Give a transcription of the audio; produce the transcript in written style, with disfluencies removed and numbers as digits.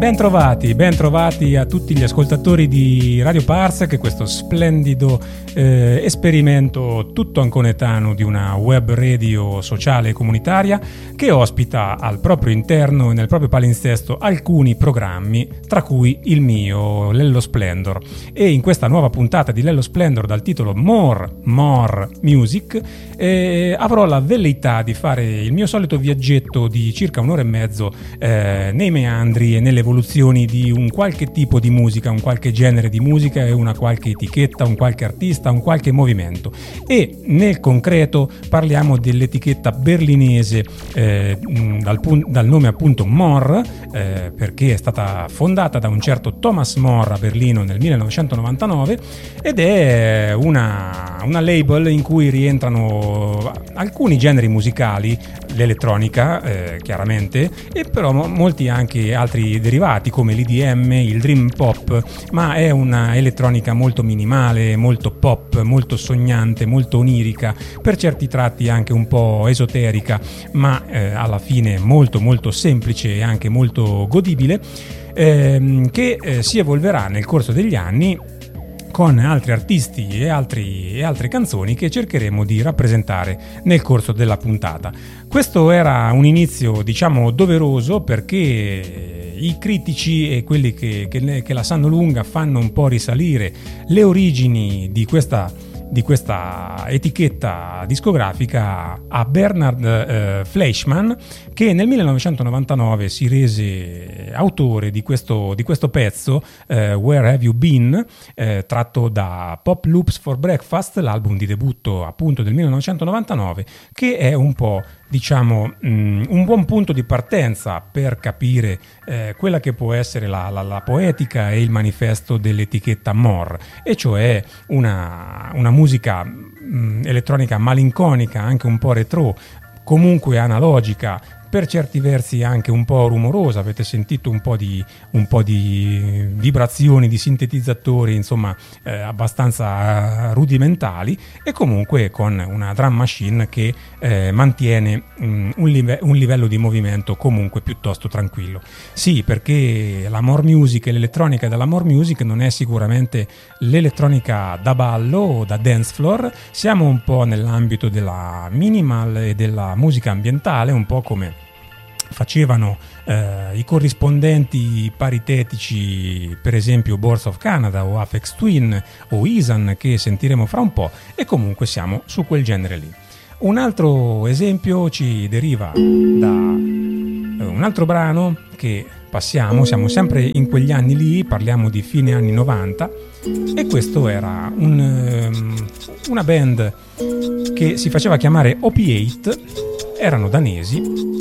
Ben trovati a tutti gli ascoltatori di Radio Parsec, questo splendido esperimento tutto anconetano di una web radio sociale e comunitaria che ospita al proprio interno e nel proprio palinsesto alcuni programmi, tra cui il mio, Lello Splendor. E in questa nuova puntata di Lello Splendor dal titolo More Music avrò la velleità di fare il mio solito viaggetto di circa un'ora e mezzo nei meandri e nelle evoluzioni di un qualche tipo di musica, un qualche genere di musica e una qualche etichetta, un qualche artista, un qualche movimento. E nel concreto parliamo dell'etichetta berlinese dal nome appunto More, perché è stata fondata da un certo Thomas More a Berlino nel 1999 ed è una label in cui rientrano alcuni generi musicali, l'elettronica chiaramente, e però molti anche altri derivati come l'EDM, il dream pop, ma è una elettronica molto minimale, molto pop, molto sognante, molto onirica, per certi tratti anche un po' esoterica, ma alla fine molto molto semplice e anche molto godibile, che si evolverà nel corso degli anni con altri artisti e altre canzoni che cercheremo di rappresentare nel corso della puntata. Questo era un inizio, diciamo, doveroso, perché i critici e quelli che la sanno lunga fanno un po' risalire le origini di questa etichetta discografica a Bernard Fleischmann, che nel 1999 si rese autore di questo pezzo, Where Have You Been, tratto da Pop Loops for Breakfast, l'album di debutto appunto del 1999, che è un po', diciamo, un buon punto di partenza per capire quella che può essere la poetica e il manifesto dell'etichetta More, e cioè una musica elettronica malinconica, anche un po' retro, comunque analogica, per certi versi anche un po' rumorosa. Avete sentito un po' di vibrazioni di sintetizzatori, insomma, abbastanza rudimentali, e comunque con una drum machine che mantiene un livello di movimento comunque piuttosto tranquillo. Sì, perché la more music e l'elettronica della more music non è sicuramente l'elettronica da ballo o da dance floor, siamo un po' nell'ambito della minimal e della musica ambientale, un po' come facevano i corrispondenti paritetici, per esempio Boards of Canada o Aphex Twin o Isan, che sentiremo fra un po', e comunque siamo su quel genere lì. Un altro esempio ci deriva da un altro brano che siamo sempre in quegli anni lì, parliamo di fine anni 90, e questo era una band che si faceva chiamare Opiate, erano danesi